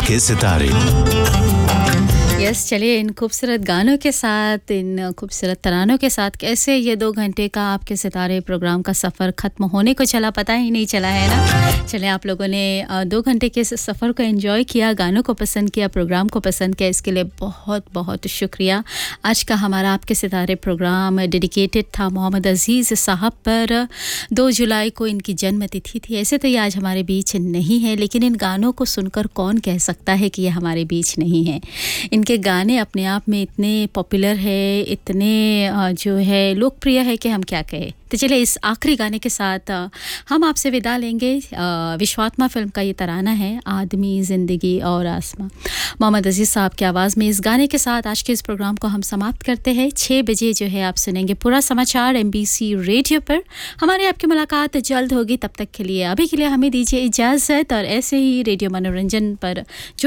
आपके सितारे। चलिए इन खूबसूरत गानों के साथ, इन खूबसूरत तरानों के साथ कैसे ये 2 घंटे का आपके सितारे प्रोग्राम का सफ़र ख़त्म होने को चला, पता ही नहीं चला है ना। चलिए आप लोगों ने 2 घंटे के इस सफ़र को एंजॉय किया, गानों को पसंद किया, प्रोग्राम को पसंद किया, इसके लिए बहुत बहुत शुक्रिया। आज का हमारा आपके सितारे प्रोग्राम डेडिकेटेड था मोहम्मद अज़ीज़ साहब पर। 2 जुलाई को इनकी जन्मतिथि थी। ऐसे तो ये आज हमारे बीच नहीं है, लेकिन इन गानों को सुनकर कौन कह सकता है कि ये हमारे बीच नहीं है। इनके गाने अपने आप में इतने पॉपुलर है, इतने जो है लोकप्रिय है कि हम क्या कहें। तो चलिए इस आखिरी गाने के साथ हम आपसे विदा लेंगे। विश्वात्मा फिल्म का ये तराना है, आदमी ज़िंदगी और आसमां। मोहम्मद अज़ीज़ साहब की आवाज़ में इस गाने के साथ आज के इस प्रोग्राम को हम समाप्त करते हैं। 6 बजे जो है आप सुनेंगे पूरा समाचार MBC रेडियो पर। हमारी आपकी मुलाकात जल्द होगी, तब तक के लिए अभी के लिए हमें दीजिए इजाज़त और ऐसे ही रेडियो मनोरंजन पर